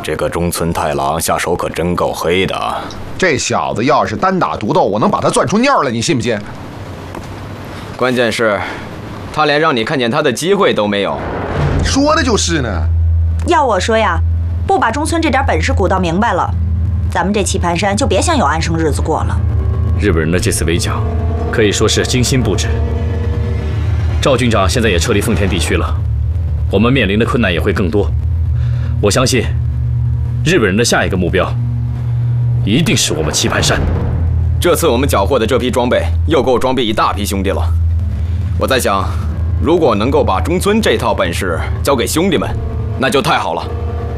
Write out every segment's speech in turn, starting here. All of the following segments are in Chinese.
这个中村太郎下手可真够黑的啊！ 这小子要是单打独斗，我能把他攥出尿来，你信不信？ 关键是，他连让你看见他的机会都没有。 说的就是呢。 要我说呀，不把中村这点本事鼓捣明白了，咱们这棋盘山就别想有安生日子过了。 日本人的这次围剿，可以说是精心布置。赵军长现在也撤离奉天地区了，我们面临的困难也会更多。我相信，日本人的下一个目标，一定是我们棋盘山。 这次我们缴获的这批装备，又够装备一大批兄弟了。我在想，如果能够把中村这套本事交给兄弟们，那就太好了。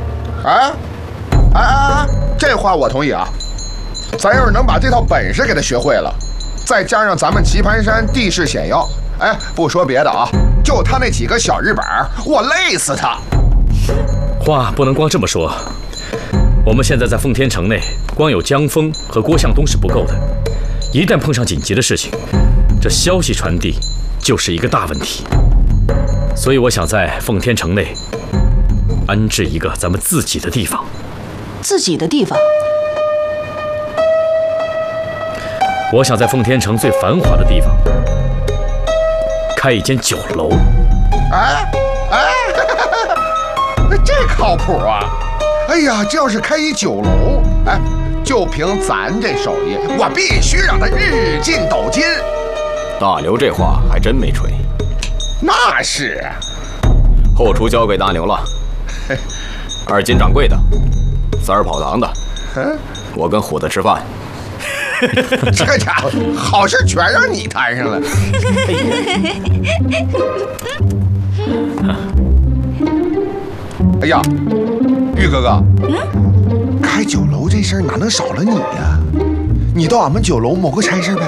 这话我同意啊。咱要是能把这套本事给他学会了，再加上咱们棋盘山地势险要，不说别的啊，就他那几个小日本，我累死他。 话不能光这么说。我们现在在奉天城内，光有江峰和郭向东是不够的。一旦碰上紧急的事情，这消息传递就是一个大问题。所以我想在奉天城内安置一个咱们自己的地方。 自己的地方？ 我想在奉天城最繁华的地方开一间酒楼。 这靠谱啊！哎呀，这要是开一酒楼，就凭咱这手艺，我必须让他日进斗金。 大牛这话还真没吹。 那是。 后厨交给大牛了。二金掌柜的，三儿跑堂的，我跟虎子吃饭。 这家伙好事全让你摊上了。哎呀，玉哥哥，开酒楼这事儿哪能少了你呀？你到俺们酒楼谋个差事呗。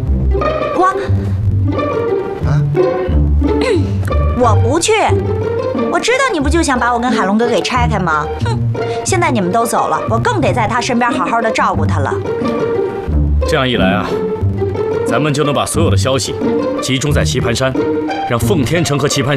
我不去。我知道你不就想把我跟海龙哥给拆开吗？哼！现在你们都走了，我更得在他身边好好的照顾他了。 这样一来啊，咱们就能把所有的消息集中在棋盘山，让奉天城和棋盘山